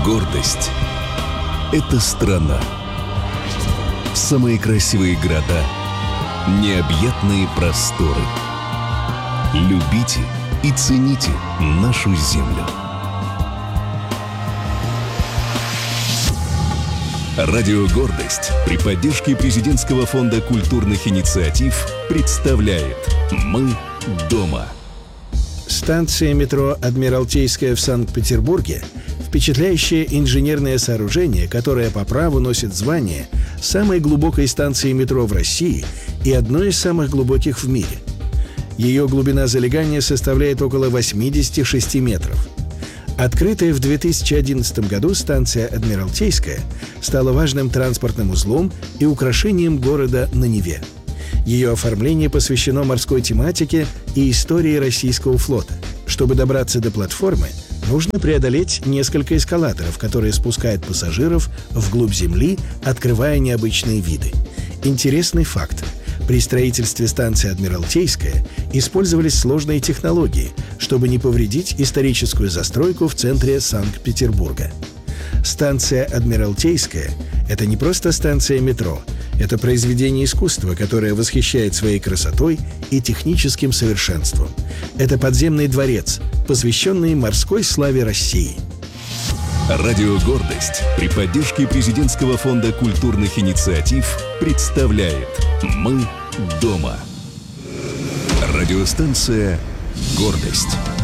Гордость — это страна. Самые красивые города, необъятные просторы. Любите и цените нашу землю. Радио «Гордость» при поддержке Президентского фонда культурных инициатив представляет «Мы дома». Станция метро «Адмиралтейская» в Санкт-Петербурге – впечатляющее инженерное сооружение, которое по праву носит звание самой глубокой станции метро в России и одной из самых глубоких в мире. Ее глубина залегания составляет около 86 метров. Открытая в 2011 году станция «Адмиралтейская» стала важным транспортным узлом и украшением города на Неве. Ее оформление посвящено морской тематике и истории российского флота. Чтобы добраться до платформы, нужно преодолеть несколько эскалаторов, которые спускают пассажиров вглубь земли, открывая необычные виды. Интересный факт. При строительстве станции «Адмиралтейская» использовались сложные технологии, чтобы не повредить историческую застройку в центре Санкт-Петербурга. Станция «Адмиралтейская» — это не просто станция метро, это произведение искусства, которое восхищает своей красотой и техническим совершенством. Это подземный дворец, посвященный морской славе России. Радио «Гордость» при поддержке Президентского фонда культурных инициатив представляет «Мы дома». Радиостанция «Гордость».